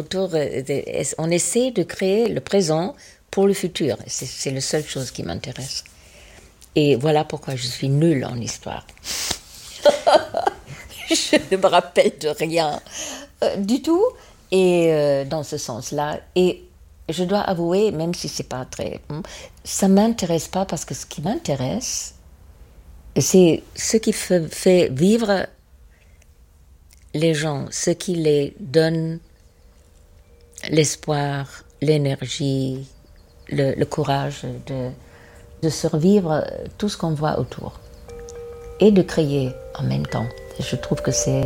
on essaie de créer le présent pour le futur. C'est la seule chose qui m'intéresse. Et voilà pourquoi je suis nulle en histoire. Je ne me rappelle de rien du tout. Et dans ce sens-là, et je dois avouer, même si c'est pas très, ça m'intéresse pas parce que ce qui m'intéresse, c'est ce qui fait vivre les gens, ce qui les donne l'espoir, l'énergie, le courage de survivre tout ce qu'on voit autour et de créer en même temps. Je trouve que c'est